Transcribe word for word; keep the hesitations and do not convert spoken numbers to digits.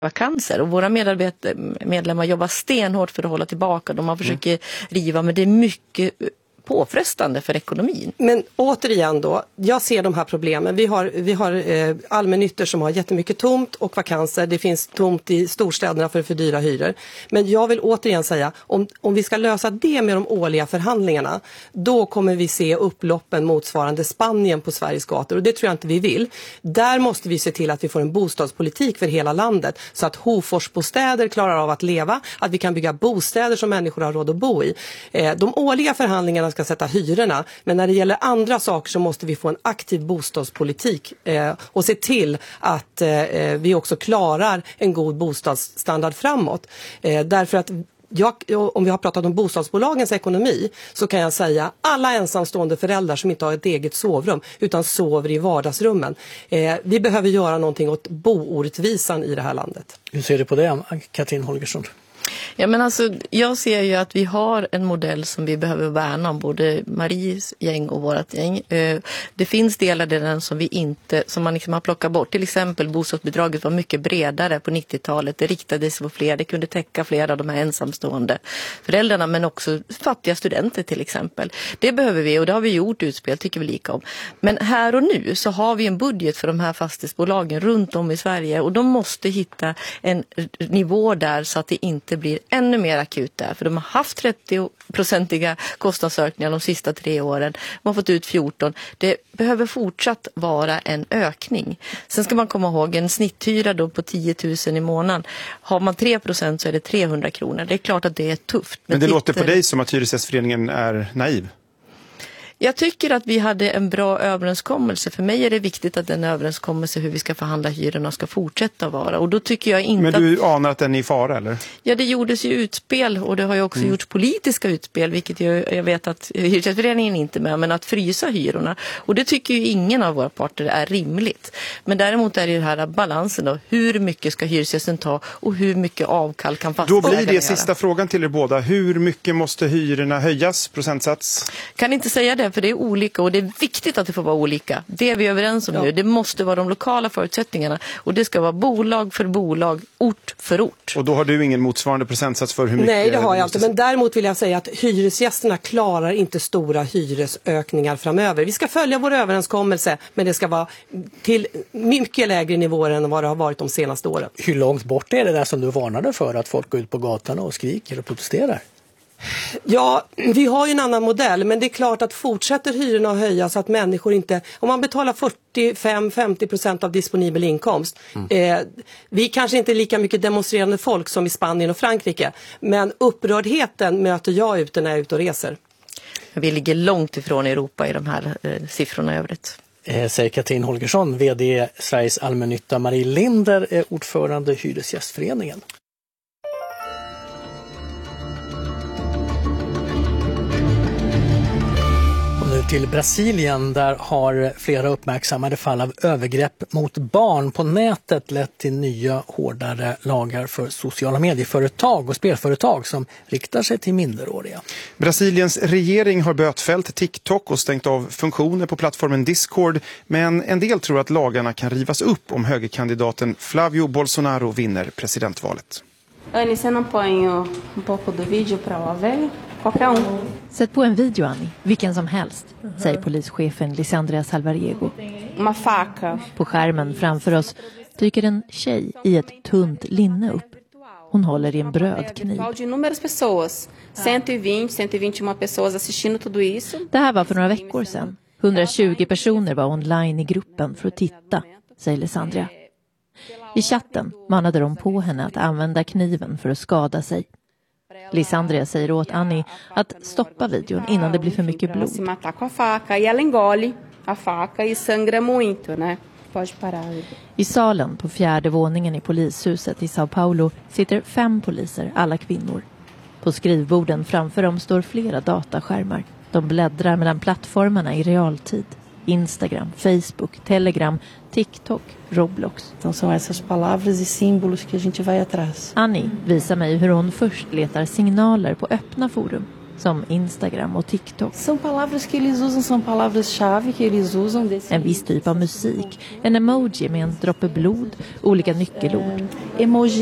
vakanser och våra medlemmar jobbar stenhårt för att hålla tillbaka dem. Man försöker riva, men det är mycket påfrestande för ekonomin. Men återigen då, jag ser de här problemen. Vi har, vi har eh, allmännyttor som har jättemycket tomt och vakanser. Det finns tomt i storstäderna för för dyra hyror. Men jag vill återigen säga, om, om vi ska lösa det med de årliga förhandlingarna, då kommer vi se upploppen motsvarande Spanien på Sveriges gator. Och det tror jag inte vi vill. Där måste vi se till att vi får en bostadspolitik för hela landet så att Hoforsbostäder klarar av att leva, att vi kan bygga bostäder som människor har råd att bo i. Eh, de årliga förhandlingarna ska sätta hyrorna, men när det gäller andra saker så måste vi få en aktiv bostadspolitik eh, och se till att eh, vi också klarar en god bostadsstandard framåt. Eh, därför att jag, om vi har pratat om bostadsbolagens ekonomi så kan jag säga alla ensamstående föräldrar som inte har ett eget sovrum utan sover i vardagsrummen. Eh, vi behöver göra någonting åt boorättvisan i det här landet. Hur ser du på det, Katrin Holgersson? Ja, men alltså, jag ser ju att vi har en modell som vi behöver värna om, både Maries gäng och vårat gäng. Det finns delar i den som vi inte, som man liksom har plockat bort. Till exempel bostadsbidraget var mycket bredare på nittiotalet. Det riktade sig på fler, det kunde täcka flera av de här ensamstående föräldrarna, men också fattiga studenter till exempel. Det behöver vi, och det har vi gjort utspel, tycker vi lika om. Men här och nu så har vi en budget för de här fastighetsbolagen runt om i Sverige, och de måste hitta en nivå där så att det inte blir ännu mer akut där. För de har haft trettio-procentiga kostnadsökningar de sista tre åren. De har fått ut fjorton. Det behöver fortsatt vara en ökning. Sen ska man komma ihåg en snitthyra då på tio tusen i månaden. Har man tre procent så är det trehundra kronor. Det är klart att det är tufft. Men det tittar... låter på dig som att Hyresgästföreningen är naiv. Jag tycker att vi hade en bra överenskommelse. För mig är det viktigt att den överenskommelse hur vi ska förhandla hyrorna ska fortsätta vara. Och då tycker jag inte. Men du att... anar att den är i fara, eller? Ja, det gjordes ju utspel, och det har ju också mm. gjorts politiska utspel, vilket jag, jag vet att Hyresgästföreningen inte är med, men att frysa hyrorna. Och det tycker ju ingen av våra parter är rimligt. Men däremot är det ju här balansen då. Hur mycket ska hyresgästen ta och hur mycket avkall kan fastighetsägarna göra? Då blir det göra? Sista frågan till er båda. Hur mycket måste hyrorna höjas, procentsats? Kan inte säga det, för det är olika, och det är viktigt att det får vara olika. Det är vi överens om ja. nu. Det måste vara de lokala förutsättningarna, och det ska vara bolag för bolag, ort för ort. Och då har du ingen motsvarande procentsats för hur mycket? Nej, det har jag inte. Men däremot vill jag säga att hyresgästerna klarar inte stora hyresökningar framöver. Vi ska följa vår överenskommelse, men det ska vara till mycket lägre nivåer än vad det har varit de senaste åren. Hur långt bort är det där som du varnade för, att folk går ut på gatan och skriker och protesterar? Ja, vi har ju en annan modell, men det är klart att fortsätter hyrorna att höja så att människor inte, om man betalar fyrtiofem till femtio procent av disponibel inkomst, mm. eh, vi kanske inte är lika mycket demonstrerande folk som i Spanien och Frankrike, men upprördheten möter jag ute när jag är ute och reser. Vi ligger långt ifrån Europa i de här eh, siffrorna i övrigt. Eh, säger Katrin Holgersson, vd Sveriges allmännytta. Marie Linder är ordförande Hyresgästföreningen. Till Brasilien, där har flera uppmärksammade fall av övergrepp mot barn på nätet lett till nya hårdare lagar för sociala medieföretag och spelföretag som riktar sig till minderåriga. Brasiliens regering har bötfällt TikTok och stängt av funktioner på plattformen Discord, men en del tror att lagarna kan rivas upp om högerkandidaten Flávio Bolsonaro vinner presidentvalet. Annie, você não põe um pouco do vídeo para o velho? Qualquer um. Sätt på en video, Annie. Vilken som helst, säger polischefen Lisandria Salvariego. Uma faca. På skärmen framför oss dyker en tjej i ett tunt linne upp. Hon håller i en brödkniv. Det här var för några veckor sedan. hundratjugo personer var online i gruppen för att titta, säger Lisandria. I chatten manade de på henne att använda kniven för att skada sig. Lisandria säger åt Annie att stoppa videon innan det blir för mycket blod. I salen på fjärde våningen i polishuset i Sao Paulo sitter fem poliser, alla kvinnor. På skrivborden framför dem står flera dataskärmar. De bläddrar mellan plattformarna i realtid. Instagram, Facebook, Telegram, TikTok, Roblox. Então são essas palavras e símbolos que a gente vai atrás. Annie visar mig hur hon först letar signaler på öppna forum. som Instagram och TikTok. São palavras que eles usam, são palavras-chave que eles usam desse... En viss typ av musik, en emoji med en droppe blod, olika nyckelord. Emoji